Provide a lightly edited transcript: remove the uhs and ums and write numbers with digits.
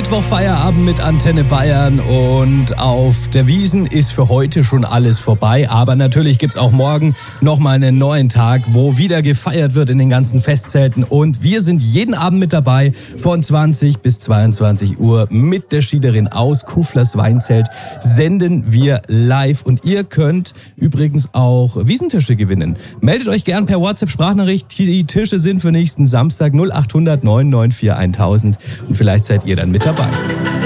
Mittwoch Feierabend mit Antenne Bayern und auf der Wiesn ist für heute schon alles vorbei. Aber natürlich gibt's auch morgen nochmal einen neuen Tag, wo wieder gefeiert wird in den ganzen Festzelten. Und wir sind jeden Abend mit dabei von 20 bis 22 Uhr mit der Schiederin aus Kuflers Weinzelt senden wir live. Und ihr könnt übrigens auch Wiesentische gewinnen. Meldet euch gern per WhatsApp-Sprachnachricht. Die Tische sind für nächsten Samstag 0800 994 1000 und vielleicht seid ihr dann mit dabei.